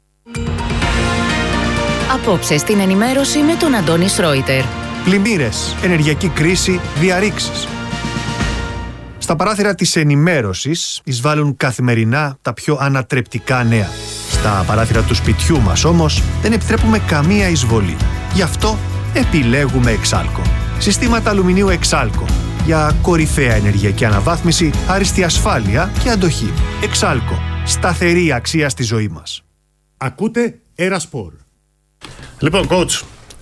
Απόψε στην ενημέρωση με τον Αντώνη Σρόιτερ. Πλημμύρες, ενεργειακή κρίση, διαρρήξεις. Στα παράθυρα της ενημέρωσης εισβάλλουν καθημερινά τα πιο ανατρεπτικά νέα. Στα παράθυρα του σπιτιού μας όμως δεν επιτρέπουμε καμία εισβολή. Γι' αυτό επιλέγουμε Εξάλκο. Συστήματα αλουμινίου Εξάλκο. Για κορυφαία ενεργειακή αναβάθμιση, άριστη ασφάλεια και αντοχή. Εξάλκο. Σταθερή αξία στη ζωή μας. Ακούτε Ερασπορ. Λοιπόν, coach,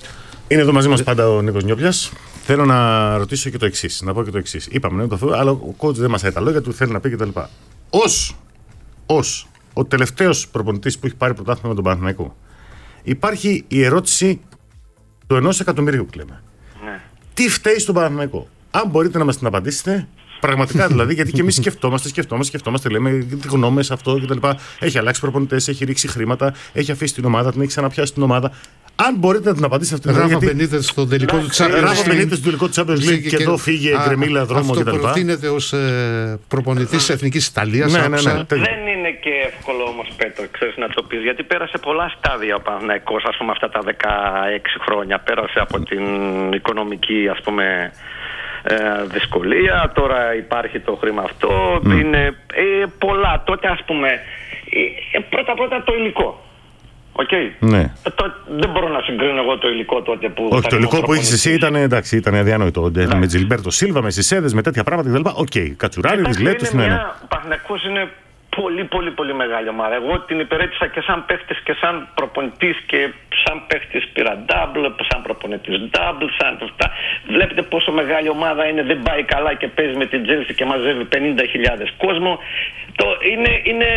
Είναι εδώ μαζί μας πάντα ο Νίκος Νιόπλιας. Θέλω να ρωτήσω και το εξής. Να πω και το εξής. Είπαμε, ναι, το θέλω, αλλά ο coach δεν μας λέει τα λόγια του, θέλει να πει κτλ. Ως, ως ο τελευταίος προπονητής που έχει πάρει πρωτάθλημα με τον Παναθηναϊκό, υπάρχει η ερώτηση του ενός εκατομμυρίου που λέμε. Ναι. Τι φταίει στον Παναθηναϊκό? Αν μπορείτε να μας την απαντήσετε, πραγματικά δηλαδή, γιατί και εμείς σκεφτόμαστε, σκεφτόμαστε, σκεφτόμαστε, λέμε γνώμες αυτό κτλ. Έχει αλλάξει προπονητές, έχει ρίξει χρήματα, έχει αφήσει την ομάδα, την έχει ξαναπιάσει την ομάδα. Αν μπορείτε να την απαντήσετε αυτή την ερώτηση. Ράφα Μπενίτες στον τελικό του Champions League. Ράφα Μπενίτες στον τελικό του Champions League και εδώ φύγε γκρεμίλα δρόμο κτλ. Αυτό προτείνεται ως ε, προπονητής της Εθνικής Ιταλίας. Ναι, ναι, ναι. Δεν είναι και εύκολο όμως, Πέτρο, ξέρεις να το πεις, γιατί πέρασε πολλά στάδια ο Παναθηναϊκός, ας πούμε, αυτά τα δεκαέξι χρόνια. Πέρασε από την οικονομική, ας πούμε, ε, δυσκολία, τώρα υπάρχει το χρήμα αυτό, mm. είναι ε, πολλά. Τότε, ας πούμε, ε, πρώτα-πρώτα το υλικό. Okay. Ναι. Το, δεν μπορώ να συγκρίνω εγώ το υλικό τότε που. Όχι, το υλικό που είχε εσύ ήταν, εντάξει, ήταν αδιανόητο. Ναι. Με Τζιλμπέρτο Σίλβα, με Σισέδες, με τέτοια πράγματα κτλ. Οκ, okay. Κατσουράριδες, Λέτους, ναι. Ο Παναθηναϊκός είναι πολύ, πολύ, πολύ μεγάλη ομάδα. Εγώ την υπηρέτησα και σαν παίχτης και σαν προπονητής και σαν παίχτης πήρα double, σαν προπονητής double, σαν αυτά. Βλέπετε πόσο μεγάλη ομάδα είναι, δεν πάει καλά και παίζει με την Chelsea και μαζεύει πενήντα χιλιάδες κόσμο. Το είναι. είναι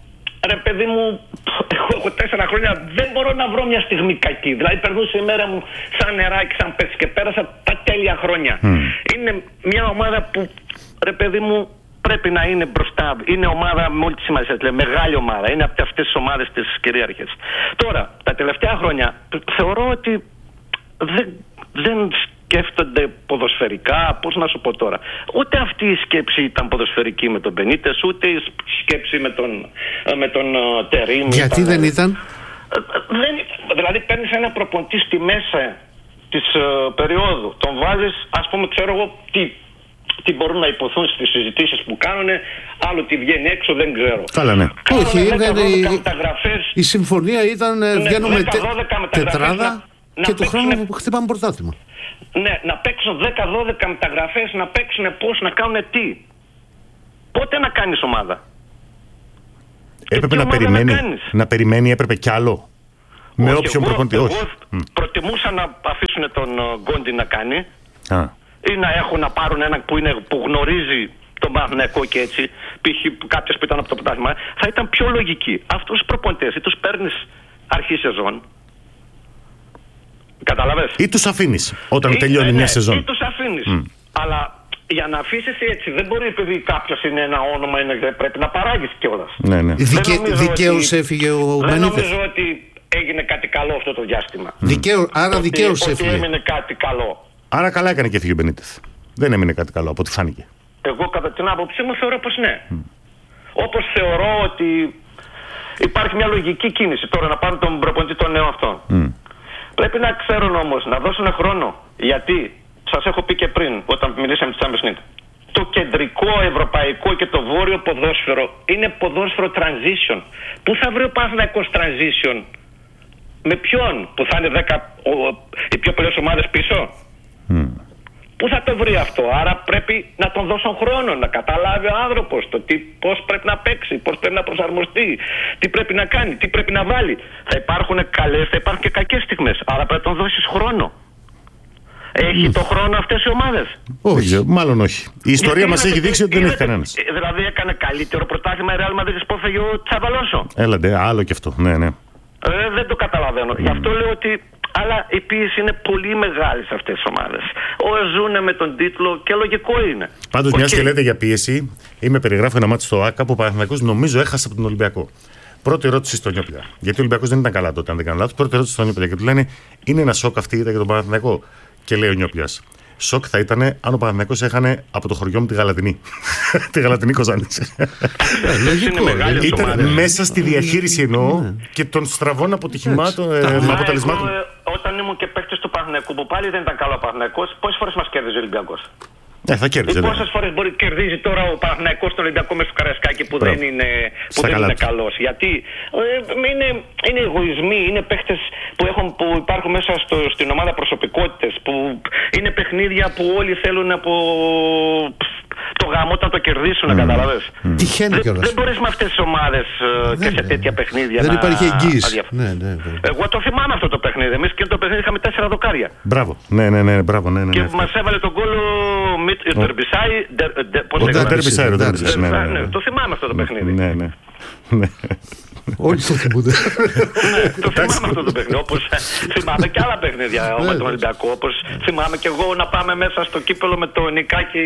Ρε παιδί μου, εγώ έχω τέσσερα χρόνια, δεν μπορώ να βρω μια στιγμή κακή. Δηλαδή περνούσε η μέρα μου σαν νεράκι, σαν πέσει και πέρασα τα τέλεια χρόνια. Mm. Είναι μια ομάδα που, ρε παιδί μου, πρέπει να είναι μπροστά. Είναι ομάδα με όλη τη σημασία, δηλαδή μεγάλη ομάδα. Είναι από αυτές τις ομάδες τις κυρίαρχες. Τώρα, τα τελευταία χρόνια θεωρώ ότι δεν, δεν σκέφτονται ποδοσφαιρικά, πώς να σου πω τώρα. Ούτε αυτή η σκέψη ήταν ποδοσφαιρική με τον Μπενίτες, ούτε η σκέψη με τον, με τον uh, Τερίμ. Γιατί ήταν, δεν ήταν? Δεν, δηλαδή παίρνεις ένα προπονητή στη μέσα της uh, περίοδου, τον βάζεις, ας πούμε, ξέρω εγώ τι, τι μπορούν να υποθούν στις συζητήσεις που κάνουν, άλλο τι βγαίνει έξω δεν ξέρω. Καλά, ναι. Όχι, ήταν η, η συμφωνία ήταν ναι, βγαίνουμε τε, τετράδα να, και να του χρόνου που χτυπάμε πρωτάθλημα. Ναι, να παίξουν δέκα δώδεκα μεταγραφές, να παίξουν πώς, να κάνουν τι. Πότε να κάνεις ομάδα? Έπρεπε να περιμένει, να, να περιμένει, έπρεπε κι άλλο. Με όχι, όποιον προπονητή. Εγώ mm. προτιμούσα να αφήσουν τον Γκόντι να κάνει Α. ή να έχουν να πάρουν έναν που, είναι, που γνωρίζει τον Παναθηναϊκό και έτσι, π.χ. κάποιος που ήταν από το πρωτάθλημα, θα ήταν πιο λογική. Αυτούς τους προπονητές ή τους παίρνεις αρχή σεζόν, καταλαβες, ή τους αφήνεις όταν ή, τελειώνει ναι, μια σεζόν. Ή τους αφήνεις. Mm. Αλλά για να αφήσεις έτσι, δεν μπορεί, επειδή κάποιος είναι ένα όνομα, είναι, πρέπει να παράγεις κιόλας. Ναι, ναι. Δικαι, δικαίως ότι, έφυγε ο Μπενίτες. Δεν νομίζω ότι έγινε κάτι καλό αυτό το διάστημα. Δικαίω, άρα δικαίως έφυγε. Ότι έμεινε κάτι καλό. Άρα καλά έκανε και έφυγε ο Μπενίτες. Δεν έμεινε κάτι καλό από ό,τι φάνηκε. Εγώ κατά την άποψή μου θεωρώ πως ναι. Mm. Όπως θεωρώ ότι υπάρχει μια λογική κίνηση τώρα να πάρουν τον προπονητή των νέων αυτών. Mm. Πρέπει να ξέρουν όμως, να δώσουν χρόνο. Γιατί, σας έχω πει και πριν, όταν μιλήσαμε τη Champions League, το κεντρικό ευρωπαϊκό και το βόρειο ποδόσφαιρο είναι ποδόσφαιρο transition. Πού θα βρει ο Παναθηναϊκός transition? Με ποιον? Που θα είναι δέκα ο, οι πιο πολλές ομάδες πίσω? Mm. Πού θα το βρει αυτό? Άρα πρέπει να τον δώσουν χρόνο, να καταλάβει ο άνθρωπος το τι, πώς πρέπει να παίξει, πώς πρέπει να προσαρμοστεί, τι πρέπει να κάνει, τι πρέπει να βάλει. Θα υπάρχουν καλές, θα υπάρχουν και κακές στιγμές, άρα πρέπει να τον δώσεις χρόνο. Έχει mm. το χρόνο αυτές οι ομάδες? Όχι, μάλλον όχι. Η ιστορία μας έχει δείξει ότι δεν έχει κανένας. Δηλαδή έκανε καλύτερο πρωτάθλημα η Real Madrid που έφεγε ο Τσαβαλόσο. Έλαντε, άλλο και αυτό, ναι, ναι. Ε, δεν το καταλαβαίνω. Mm. Γι' αυτό λέω ότι. Αλλά η πίεση είναι πολύ μεγάλη σε αυτές τις ομάδες. Όλοι ζουν με τον τίτλο και λογικό είναι. Πάντως, okay. μιας και λέτε για πίεση, είμαι περιγράφω ένα μάτι στο ΆΚΑ που ο Παναθηναϊκός νομίζω έχασε από τον Ολυμπιακό. Πρώτη ερώτηση στον Νιόπλια. Γιατί ο Ολυμπιακός δεν ήταν καλά τότε, αν δεν κάνω λάθος. Πρώτη ερώτηση στον Νιόπλια. Και του λένε, είναι ένα σοκ αυτή η ήττα για τον Παναθηναϊκό? Και λέει ο Νιόπλιας, σοκ θα ήταν αν ο Παναθηναϊκός έχανε από το χωριό μου τη Γαλατινή. Τη Γαλατινή Κοζάνης. Ήταν μέσα στη διαχείριση εννοώ και των στραβών αποτυχημάτων, αποτελεσμάτων. Όταν ήμουν και παίκτης του Παναθηναϊκού, που πάλι δεν ήταν καλό ο Παναθηναϊκός, πόσες φορές μας κέρδιζε ο Ολυμπιακός? Ναι, θα κέρδιζε. Πόσες φορές μπορεί να κερδίζει τώρα ο Παναθηναϊκός στον Ολυμπιακό μέσα στο Καραϊσκάκι που δεν είναι, που δεν είναι καλός? Γιατί ε, είναι, είναι εγωισμοί, είναι παίχτες που, έχουν, που υπάρχουν μέσα στο, στην ομάδα προσωπικότητες, που είναι παιχνίδια που όλοι θέλουν από το το γάμο όταν το κερδίσουν, mm. καταλαβες. Mm. Τυχαίνει κιόλας. Δεν μπορείς με αυτές τις ομάδες uh, και σε τέτοια παιχνίδια δεν να... υπάρχει εγγύηση. Ναι, ναι, ναι. Εγώ το θυμάμαι αυτό το παιχνίδι. Εμείς και το παιχνίδι είχαμε τέσσερα δοκάρια. Μπράβο. Ναι, ναι, ναι, μπράβο, ναι, ναι, και ναι, μας έβαλε τον γκολ ο Ντερμπισάι. Το θυμάμαι αυτό το παιχνίδι. Ναι, ναι. Όλοι το θυμούνται. Το θυμάμαι αυτό το παιχνίδι. Όπως θυμάμαι και άλλα παιχνίδια με τον Ολυμπιακό. Όπως θυμάμαι και εγώ να πάμε μέσα στο κύπελο με το Νικάκι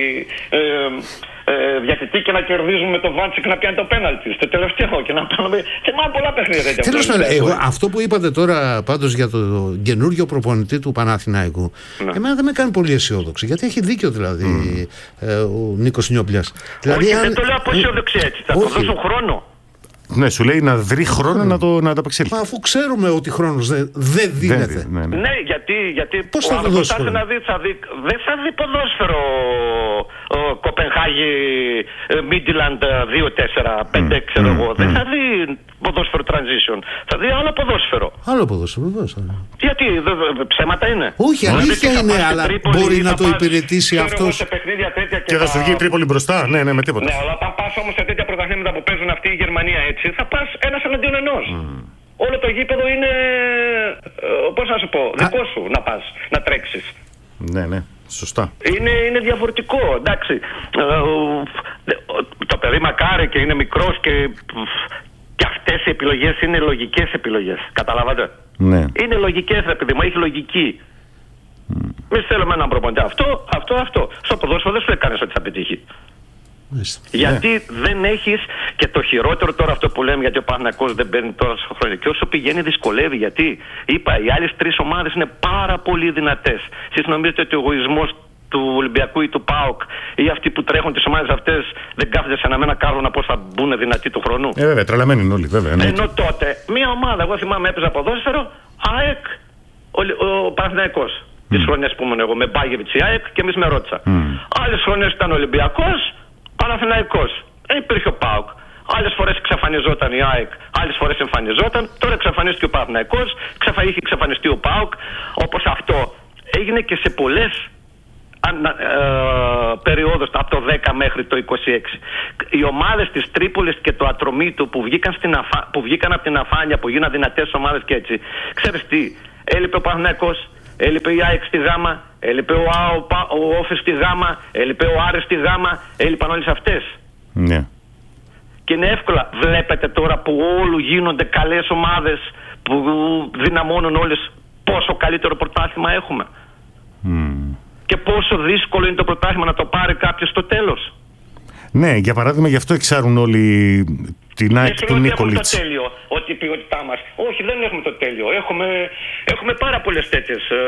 διατητή και να κερδίζουμε το Βάντσικ να πιάνει το πέναλτι. Στο τελευταίο και να πάμε. Θυμάμαι πολλά παιχνίδια. Τέλος πάντων, αυτό που είπατε τώρα πάντως για το καινούριο προπονητή του Παναθηναϊκού, εμένα δεν με κάνει πολύ αισιόδοξη. Γιατί έχει δίκιο δηλαδή ο Νίκος Νιόπλιας. Όχι, δεν το λέω από αισιόδοξη έτσι. Θα του δώσουν χρόνο. Ναι, σου λέει να βρει χρόνο να το, να το απεξέλθει. Μα αφού ξέρουμε ότι χρόνος δεν δε δίνεται. Δεν, ναι, ναι. ναι, γιατί, γιατί πώς θα το δώσει χρόνο. Να δει, θα δει, δεν θα δει ποδόσφαιρο ο Κοπενχάγη, Μίντιλαντ δύο τέσσερα πέντε mm, ξέρω mm, εγώ. Mm. Δεν θα δει ποδόσφαιρο transition. Θα δει άλλο ποδόσφαιρο. Άλλο ποδόσφαιρο, ποδόσφαιρο. Γιατί, δε, δε, ψέματα είναι. Όχι, αλήθεια είναι, αλλά Τρίπολη, μπορεί να το υπηρετήσει αυτός. Και, και θα σου βγει η Τρίπολη μπροστά. Ναι, ναι, με τίποτα. Ναι, αλλά όταν πας όμως σε τέτοια πρωταθλήματα που παίζουν αυτή η Γερμανία έτσι, θα πας ένας εναντίον ενός. Mm. Όλο το γήπεδο είναι, πώς να σου πω, δικό σου να πας, να τρέξεις. Ναι, ναι, σωστά. Είναι, είναι διαφορετικό, εντάξει. Το παιδί μακάρι και είναι μικρός και, και αυτές οι επιλογές είναι λογικές επιλογές. Καταλάβατε. Ναι. Είναι λογικές, επειδή μου έχει λογική. Mm. Εμείς θέλουμε έναν προπονητή. Αυτό, αυτό, αυτό. Στο ποδόσφαιρο δεν σου έκανε ότι θα πετύχει. Γιατί yeah. δεν έχεις και το χειρότερο τώρα αυτό που λέμε, γιατί ο Παναθηναϊκός δεν παίρνει τώρα στο χρόνο. Και όσο πηγαίνει δυσκολεύει, γιατί είπα, οι άλλες τρεις ομάδες είναι πάρα πολύ δυνατές. Εσείς νομίζετε ότι ο εγωισμός του Ολυμπιακού ή του ΠΑΟΚ ή αυτοί που τρέχουν τις ομάδες αυτές δεν κάθονται σε ένα μένα κάρβουνα πώς θα μπουν δυνατοί του χρόνου. Ε, βέβαια, τρελαμένοι είναι όλοι, βέβαια. Ναι. Ενώ τότε μια ομάδα, εγώ θυμάμαι έπαιζα ποδόσφαιρο, ΑΕΚ, ο, ο Παναθηναϊκός. Mm. Τις χρονιές που ήμουν εγώ με Μπάγεβιτς η ΑΕΚ και εμείς με Ρότσα. Mm. Άλλες χρονιές ήταν Ολυμπιακός. Παναθηναϊκός. Δεν υπήρχε ο ΠΑΟΚ. Άλλες φορές εξαφανιζόταν η ΑΕΚ, άλλες φορές εμφανιζόταν. Τώρα εξαφανίστηκε ο Παναθηναϊκός, είχε εξαφανιστεί ο ΠΑΟΚ. Όπως αυτό έγινε και σε πολλές ανα, ε, περιόδους, από το δέκα μέχρι το είκοσι έξι. Οι ομάδες της Τρίπολης και του Ατρωμίτου που βγήκαν, στην αφα... που βγήκαν από την αφάνεια, που γίναν δυνατές ομάδες και έτσι. Ξέρεις τι, έλειπε ο Παναθηναϊκός. Έλειπε η ΑΕΚ στη Γάμα, έλειπε ο, ο Όφης στη Γάμα, έλειπε ο Άρης στη Γάμα, έλειπαν όλες αυτές. Ναι. Και είναι εύκολα. Βλέπετε τώρα που όλου γίνονται καλές ομάδες, που δυναμώνουν όλες, πόσο καλύτερο πρωτάθλημα έχουμε. Mm. Και πόσο δύσκολο είναι το πρωτάθλημα να το πάρει κάποιος στο τέλος. Ναι, για παράδειγμα, γι' αυτό εξάρουν όλοι την ΑΕΚ του Νίκολιτς. Το τέλειο, ότι η ποιότητά μας. Όχι, δεν έχουμε το τέλειο. Έχουμε, έχουμε πάρα πολλές τέτοιες ε,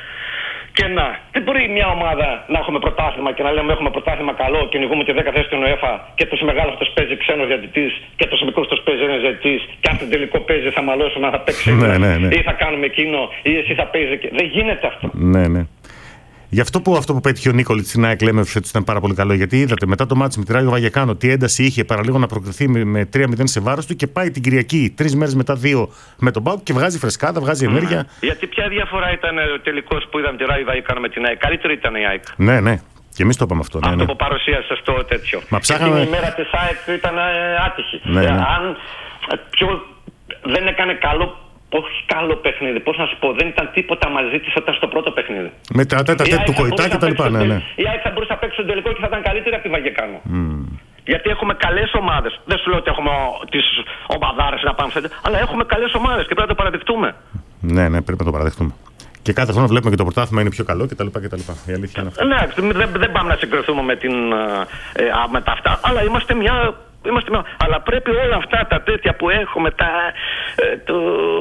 κενά. Δεν μπορεί μια ομάδα να έχουμε πρωτάθλημα και να λέμε έχουμε πρωτάθλημα καλό και νικούμε τη δέκα θέση στην UEFA και τους μεγάλους τους παίζει ξένος διαιτητής και τους μικρούς τους παίζει ένας διαιτητής και αν τον τελικό παίζει θα μαλώσουμε αν θα παίξει ναι, ναι, ναι. ή θα κάνουμε εκείνο ή εσύ θα παίζει. Δεν γίνεται αυτό. Ναι, ναι. Γι' αυτό που, αυτό που πέτυχε ο Νίκολιτς στην ΑΕΚ λέμε ότι ήταν πάρα πολύ καλό. Γιατί είδατε μετά το μάτς με τη Ράγιο Βαγεκάνο τι ένταση είχε παραλίγο να προκριθεί με, με τρία μηδέν σε βάρος του και πάει την Κυριακή τρεις μέρες μετά δύο με τον ΠΑΟΚ και βγάζει φρεσκάδα, βγάζει ενέργεια. Mm. Γιατί ποια διαφορά ήταν ο τελικός που είδαμε τη Ράγιο Βαγεκάνο με την ΑΕΚ. Καλύτερη ήταν η ΑΕΚ. Ναι, ναι. Και εμείς το είπαμε αυτό. Αυτό ναι, ναι. που παρουσίασε στο τέτοιο. Μα ψάχαμε... Η ημέρα της ΑΕΚ ήταν άτυχη. Ναι, ναι. Αν πιο δεν έκανε καλό. Όχι καλό παιχνίδι, πώς να σου πω, δεν ήταν τίποτα μαζί της όταν στο πρώτο παιχνίδι. Με τα τέτα του Κοϊτά και τα λοιπά, ναι, ναι. Η ΑΕΚ θα μπορούσε να παίξει στον τελικό και θα ήταν καλύτερη από τη Βαγεκάνο. Mm. Γιατί έχουμε καλές ομάδες. Δεν σου λέω ότι έχουμε τις ομαδάρες να πάμε σε τέτοια, αλλά έχουμε καλές ομάδες και πρέπει να το παραδεχτούμε. Ναι, ναι, πρέπει να το παραδεχτούμε. Και κάθε χρόνο βλέπουμε και το πρωτάθλημα είναι πιο καλό κτλ. Η αλήθεια είναι αυτή. Ναι, δεν, δεν πάμε να συγκριθούμε με, την, ε, με τα αυτά, αλλά είμαστε μια. Είμαστε μια... Αλλά πρέπει όλα αυτά τα τέτοια που έχουμε, τα ε, το...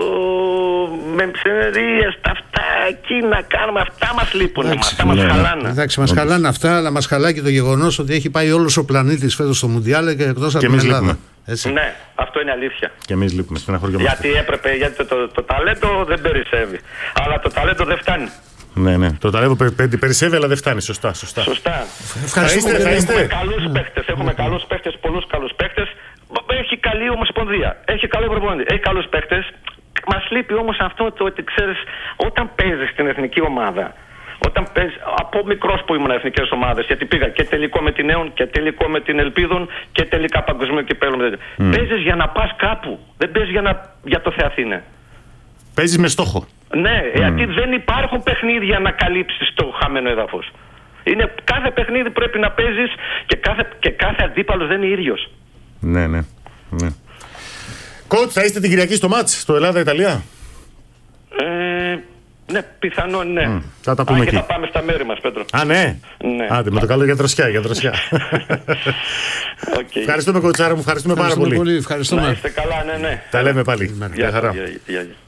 μεμψερίες, τα αυτά εκεί να κάνουμε, αυτά μας λείπουν, αυτά μας χαλάνε. Εντάξει, μας χαλάνε αυτά, αλλά μας χαλάει και το γεγονός ότι έχει πάει όλος ο πλανήτης φέτος στο Μουντιάλ και εκτός από την Ελλάδα. Έτσι. Ναι, αυτό είναι αλήθεια. Και εμείς λείπουμε, στεναχωριόμαστε. Γιατί έπρεπε, γιατί το, το, το ταλέντο δεν περισσεύει. Αλλά το ταλέντο δεν φτάνει. Ναι, ναι. Το ταλέντο περισσεύει, αλλά δεν φτάνει. Σωστά. Σωστά. Σωστά. Ευχαριστούμε. Έχουμε, έχουμε καλούς παίχτες. Έχουμε καλούς παίχτες, πολλούς καλούς παίχτες. Έχει καλή ομοσπονδία. Έχει καλό προπονητή. Έχει καλούς παίχτες. Μας λείπει όμως αυτό το ότι ξέρεις, όταν παίζεις στην εθνική ομάδα, Όταν παίζεις, από μικρός που ήμουν εθνικές ομάδες, γιατί πήγα και τελικό με την Νέον και τελικό με την Ελπίδων και τελικά παγκοσμίο κυπέλλο. Mm. Παίζεις για να πας κάπου. Δεν παίζεις για, να... για το Θεαθήνε. Παίζεις με στόχο. Ναι, mm. γιατί δεν υπάρχουν παιχνίδια να καλύψεις το χαμένο έδαφος. Είναι, κάθε παιχνίδι πρέπει να παίζεις και κάθε, και κάθε αντίπαλος δεν είναι ίδιος. Ναι, ναι. ναι. Κότ, θα είστε την Κυριακή στο μάτς, στο Ελλάδα-Ιταλία? Ε, ναι, πιθανόν ναι. Mm, θα τα πούμε. Α, εκεί. Και θα πάμε στα μέρη μας, Πέτρο. Α, ναι. ναι. Άντε, με το καλό για δροσιά, για δροσιά. Okay. Ευχαριστούμε, Κοτσάρα μου, ευχαριστούμε, ευχαριστούμε πάρα πολύ. πολύ. Ευχαριστούμε. Να είστε καλά, ναι, ναι. Τα λέμε πάλι. Γεια χαρά.